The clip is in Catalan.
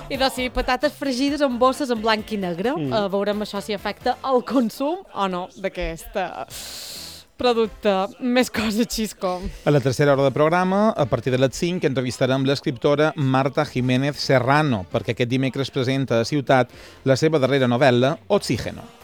I doncs sí, patates fregides en bosses en blanc i negre. Veurem això si afecta el consum o no d'aquest producte. Més coses, Xisco. A la tercera hora de programa, a partir de les 5, entrevistarem l'escriptora Marta Jiménez Serrano, perquè aquest dimecres presenta a Ciutat la seva darrera novel·la, Oxígeno.